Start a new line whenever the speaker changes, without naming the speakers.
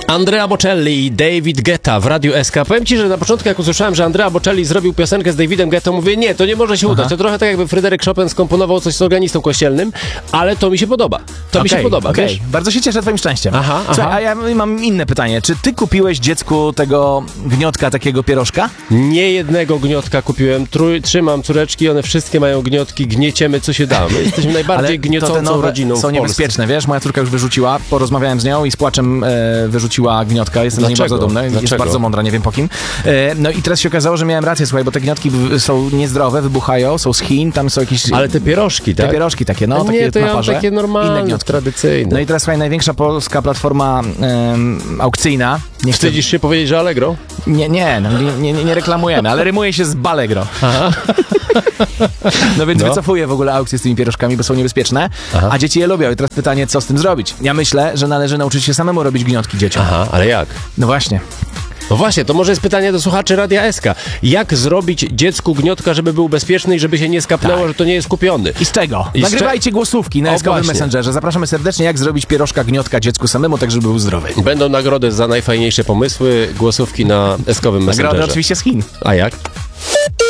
Andrea Bocelli i David Guetta w Radiu SK. Powiem ci, że na początku jak usłyszałem, że Andrea Bocelli zrobił piosenkę z Davidem Guetta, mówię, nie, to nie może się udać. To trochę tak jakby Fryderyk Chopin skomponował coś z organistą kościelnym, ale to mi się podoba. To mi się podoba, wiesz?
Bardzo się cieszę twoim szczęściem.
Aha.
Słuchaj, a ja mam inne pytanie. Czy ty kupiłeś dziecku tego gniotka, takiego pierożka?
Nie jednego gniotka kupiłem, trzymam córeczki, one wszystkie mają gniotki, gnieciemy co się da. My jesteśmy najbardziej gniecącą rodziną
są
w
niebezpieczne, wiesz? Moja córka już wyrzuciła, porozmawiałem z nią i z płaczem wyrzuciła gniotka. Jestem z niej bardzo dumny. Jest bardzo mądra, nie wiem po kim. No i teraz się okazało, że miałem rację, słuchaj, bo te gnotki są niezdrowe, wybuchają, są z Chin, tam są jakieś...
Ale te pierożki, tak?
Te pierożki takie, no,
nie,
takie
to
na
ja mam
parze.
takie normalne, tradycyjne.
No i teraz, słuchaj, największa polska platforma aukcyjna. Nie
Wstydzisz się powiedzieć, że Allegro?
Nie reklamujemy, ale rymuje się z Balegro. No więc wycofuję w ogóle aukcję z tymi pierożkami, bo są niebezpieczne, a dzieci je lubią. I teraz pytanie, co z tym zrobić? Ja myślę, że należy nauczyć się samemu robić gnotki dzieciom.
Aha, ale jak?
No właśnie.
No właśnie, to może jest pytanie do słuchaczy Radia SK. Jak zrobić dziecku gniotka, żeby był bezpieczny i żeby się nie skapnęło, że to nie jest kupiony?
I z czego? Nagrywajcie głosówki na SK-owym Messengerze. Zapraszamy serdecznie, jak zrobić pierożka gniotka dziecku samemu, tak żeby był zdrowy.
Będą nagrody za najfajniejsze pomysły, głosówki na SK-owym Messengerze.
Nagrody oczywiście z Chin.
A jak?